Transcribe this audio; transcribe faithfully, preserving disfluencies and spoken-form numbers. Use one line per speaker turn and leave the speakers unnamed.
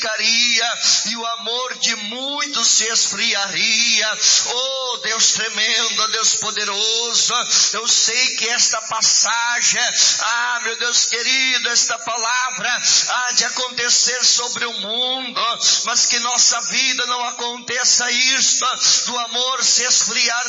e o amor de muitos se esfriaria. Oh, Deus tremendo, Deus poderoso, eu sei que esta passagem, ah, meu Deus querido, esta palavra há de acontecer sobre o mundo, mas que nossa vida não aconteça isto, do amor se esfriar